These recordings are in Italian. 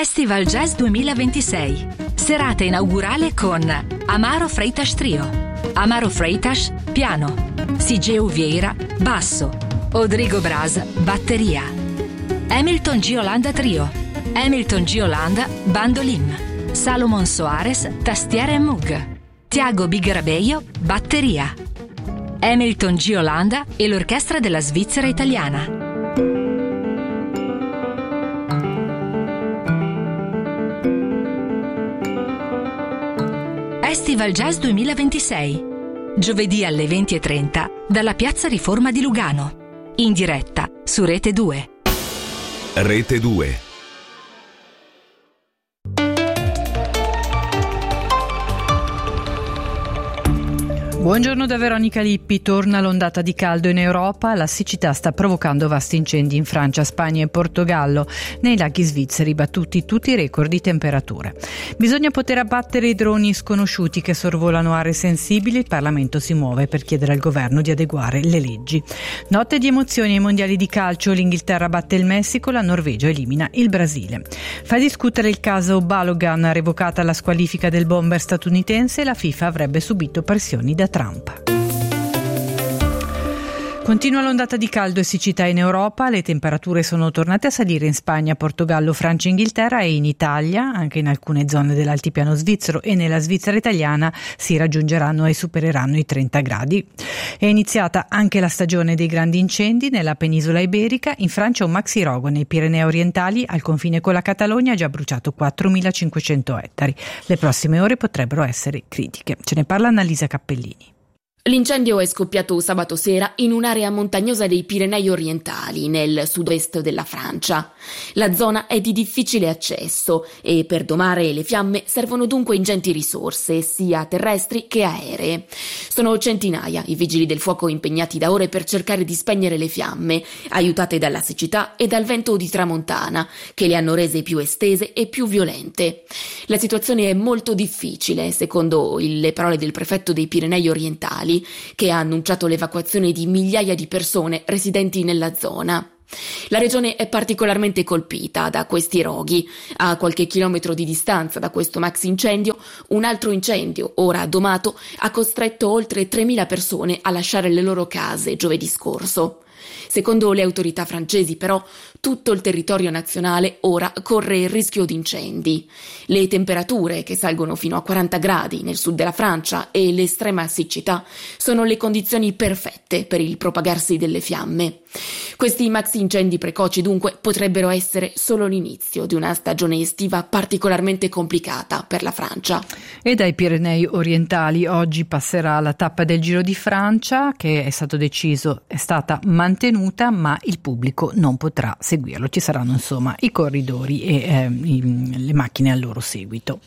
Festival Jazz 2026. Serata inaugurale con Amaro Freitas Trio, Amaro Freitas piano, Sigeu Vieira basso, Rodrigo Braz batteria, Hamilton G. Olanda Trio, Hamilton G. Olanda bandolim, Salomon Soares tastiere e Moog, Tiago Bigrabeio batteria, Hamilton G. Olanda e l'orchestra della Svizzera italiana. Festival Jazz 2026. Giovedì alle 20:30 dalla Piazza Riforma di Lugano. In diretta su Rete 2. Rete 2. Buongiorno da Veronica Lippi. Torna l'ondata di caldo in Europa. La siccità sta provocando vasti incendi in Francia, Spagna e Portogallo. Nei laghi svizzeri battuti tutti i record di temperature. Bisogna poter abbattere i droni sconosciuti che sorvolano aree sensibili. Il Parlamento si muove per chiedere al governo di adeguare le leggi. Notte di emozioni ai mondiali di calcio. L'Inghilterra batte il Messico, la Norvegia elimina il Brasile. Fa discutere il caso Balogun, revocata la squalifica del bomber statunitense. La FIFA avrebbe subito pressioni da Trump. Continua l'ondata di caldo e siccità in Europa. Le temperature sono tornate a salire in Spagna, Portogallo, Francia e Inghilterra, e in Italia, anche in alcune zone dell'altipiano svizzero e nella Svizzera italiana, si raggiungeranno e supereranno i 30 gradi. È iniziata anche la stagione dei grandi incendi nella penisola iberica. In Francia un maxi rogo nei Pirenei orientali al confine con la Catalogna ha già bruciato 4.500 ettari. Le prossime ore potrebbero essere critiche. Ce ne parla Annalisa Cappellini. L'incendio è scoppiato sabato sera in un'area montagnosa dei Pirenei orientali, nel sud-est della Francia. La zona è di difficile accesso e per domare le fiamme servono dunque ingenti risorse, sia terrestri che aeree. Sono centinaia i vigili del fuoco impegnati da ore per cercare di spegnere le fiamme, aiutate dalla siccità e dal vento di tramontana, che le hanno rese più estese e più violente. La situazione è molto difficile, secondo le parole del prefetto dei Pirenei orientali, che ha annunciato l'evacuazione di migliaia di persone residenti nella zona. La regione è particolarmente colpita da questi roghi. A qualche chilometro di distanza da questo maxi incendio, un altro incendio, ora domato, ha costretto oltre 3.000 persone a lasciare le loro case giovedì scorso. Secondo le autorità francesi, però, tutto il territorio nazionale ora corre il rischio di incendi. Le temperature, che salgono fino a 40 gradi nel sud della Francia, e l'estrema siccità sono le condizioni perfette per il propagarsi delle fiamme. Questi maxi incendi precoci, dunque, potrebbero essere solo l'inizio di una stagione estiva particolarmente complicata per la Francia. E dai Pirenei orientali oggi passerà la tappa del Giro di Francia, che è stato deciso, è stata mantenuta, ma il pubblico non potrà seguirlo. Ci saranno insomma i corridori e le macchine al loro seguito.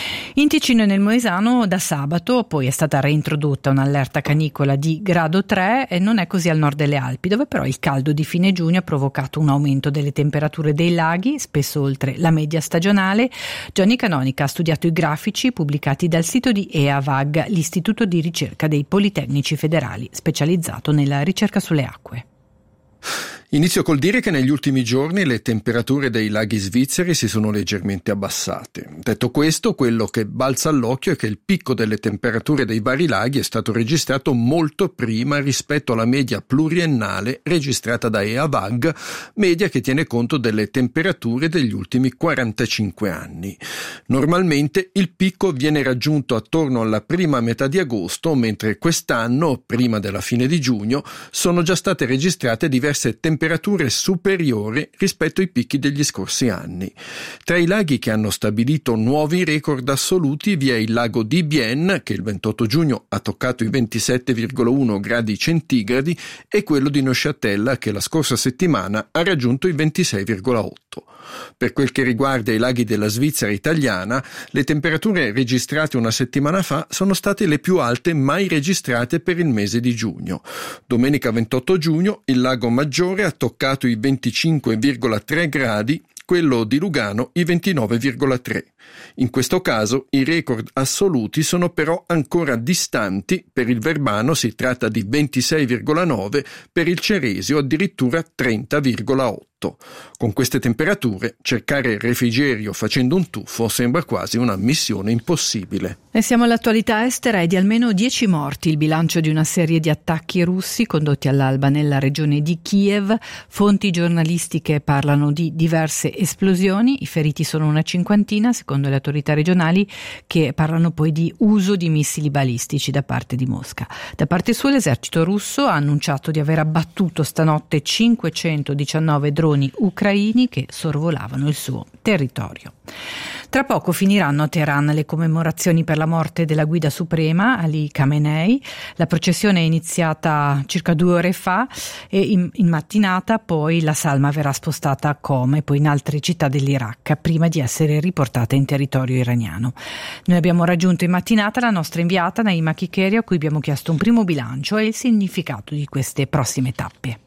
In Ticino e nel Moesano da sabato poi è stata reintrodotta un'allerta canicola di grado 3 e non è così al nord delle Alpi, dove però il caldo di fine giugno ha provocato un aumento delle temperature dei laghi, spesso oltre la media stagionale. Gianni Canonica ha studiato i grafici pubblicati dal sito di EAVAG, l'istituto di ricerca dei Politecnici Federali, specializzato nella ricerca sulle acque. Inizio col dire che negli ultimi giorni le temperature dei laghi svizzeri si sono leggermente abbassate. Detto questo, quello che balza all'occhio è che il picco delle temperature dei vari laghi è stato registrato molto prima rispetto alla media pluriennale registrata da EAVAG, media che tiene conto delle temperature degli ultimi 45 anni. Normalmente il picco viene raggiunto attorno alla prima metà di agosto, mentre quest'anno, prima della fine di giugno, sono già state registrate diverse temperature superiori rispetto ai picchi degli scorsi anni. Tra i laghi che hanno stabilito nuovi record assoluti vi è il lago di Bienne, che il 28 giugno ha toccato i 27,1 gradi centigradi, e quello di Neuchâtel, che la scorsa settimana ha raggiunto i 26,8. Per quel che riguarda i laghi della Svizzera italiana, le temperature registrate una settimana fa sono state le più alte mai registrate per il mese di giugno. Domenica 28 giugno il lago Maggiore ha toccato i 25,3 gradi, quello di Lugano i 29,3. In questo caso i record assoluti sono però ancora distanti. Per il Verbano si tratta di 26,9, per il Ceresio addirittura 30,8. fatto. Con queste temperature cercare il refrigerio facendo un tuffo sembra quasi una missione impossibile. E siamo all'attualità estera. È di almeno 10 morti il bilancio di una serie di attacchi russi condotti all'alba nella regione di Kiev. Fonti giornalistiche parlano di diverse esplosioni, i feriti sono una cinquantina secondo le autorità regionali, che parlano poi di uso di missili balistici da parte di Mosca. Da parte sua l'esercito russo ha annunciato di aver abbattuto stanotte 519 droni ucraini che sorvolavano il suo territorio. Tra poco finiranno a Teheran le commemorazioni per la morte della guida suprema Ali Khamenei. La processione è iniziata circa 2 ore fa e in mattinata poi la salma verrà spostata a Qom e poi in altre città dell'Iraq prima di essere riportata in territorio iraniano. Noi abbiamo raggiunto in mattinata la nostra inviata Naima Kikeri, a cui abbiamo chiesto un primo bilancio e il significato di queste prossime tappe.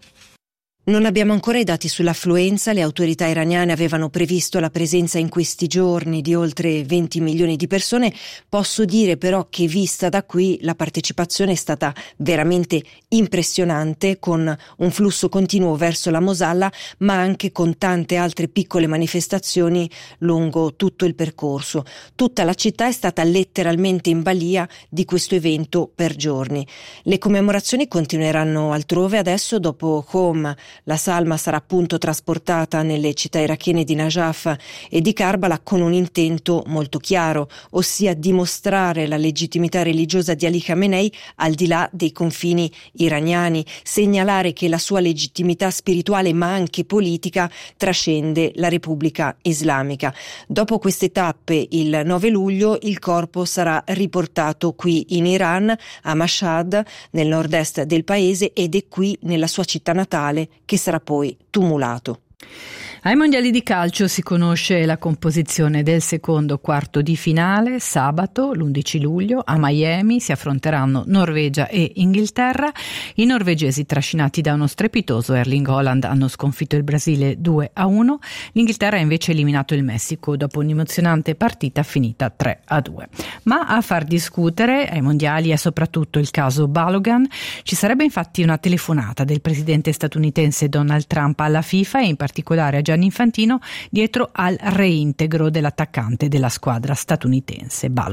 Non abbiamo ancora i dati sull'affluenza. Le autorità iraniane avevano previsto la presenza in questi giorni di oltre 20 milioni di persone. Posso dire però che vista da qui la partecipazione è stata veramente impressionante, con un flusso continuo verso la Mosalla, ma anche con tante altre piccole manifestazioni lungo tutto il percorso. Tutta la città è stata letteralmente in balia di questo evento per giorni. Le commemorazioni continueranno altrove adesso. Dopo Qom la salma sarà appunto trasportata nelle città irachene di Najaf e di Karbala con un intento molto chiaro, ossia dimostrare la legittimità religiosa di Ali Khamenei al di là dei confini iraniani, segnalare che la sua legittimità spirituale ma anche politica trascende la Repubblica Islamica. Dopo queste tappe il 9 luglio il corpo sarà riportato qui in Iran, a Mashhad, nel nord-est del paese, ed è qui nella sua città natale che sarà poi tumulato. Ai mondiali di calcio si conosce la composizione del secondo quarto di finale. Sabato, l'11 luglio, a Miami si affronteranno Norvegia e Inghilterra. I norvegesi, trascinati da uno strepitoso Erling Haaland, hanno sconfitto il Brasile 2-1. L'Inghilterra ha invece eliminato il Messico dopo un'emozionante partita finita 3-2. Ma a far discutere ai mondiali è soprattutto il caso Balogun. Ci sarebbe infatti una telefonata del presidente statunitense Donald Trump alla FIFA e in particolare a Gianni Infantino dietro al reintegro dell'attaccante della squadra statunitense.